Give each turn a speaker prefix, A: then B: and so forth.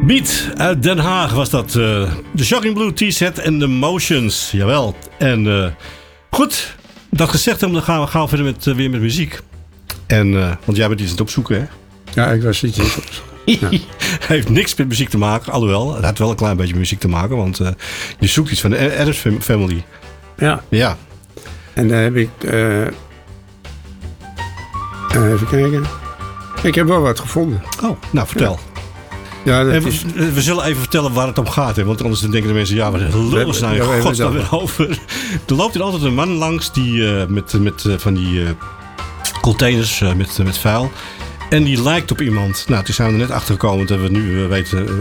A: Beat uit Den Haag was dat. De Shocking Blue T-set en The Motions. Jawel. En goed, dat gezegd hebben, dan gaan we verder weer met muziek. En, want jij bent iets aan het opzoeken, hè?
B: Ja, ik was iets aan het opzoeken. Ja.
A: Heeft niks met muziek te maken. Alhoewel, het had wel een klein beetje met muziek te maken. Want je zoekt iets van de Addams Family.
B: Ja.
A: Ja.
B: En daar heb ik... even kijken. Ik heb wel wat gevonden.
A: Oh, nou vertel.
B: Ja, dat
A: en we zullen even vertellen waar het om gaat. Hè? Want anders denken de mensen... Ja, wat lullen ze nou in godsnaam weer over. Er loopt hier altijd een man langs die met van die containers met vuil. En die lijkt op iemand. Nou, toen zijn we er net achter gekomen dat we nu weten